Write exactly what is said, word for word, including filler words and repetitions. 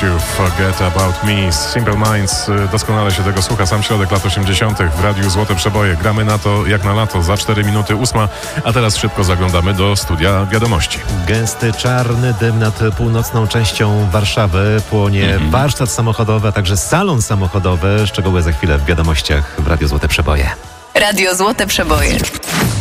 You Forget About Me. Simple Minds, doskonale się tego słucha. Sam środek lat osiemdziesiątych w Radiu Złote Przeboje. Gramy na to jak na lato. Za cztery minuty ósma, a teraz szybko zaglądamy do studia wiadomości. Gęsty, czarny dym nad północną częścią Warszawy. Płonie mm-hmm. warsztat samochodowy, a także salon samochodowy. Szczegóły za chwilę w wiadomościach w Radiu Złote Przeboje. Radio Złote Przeboje.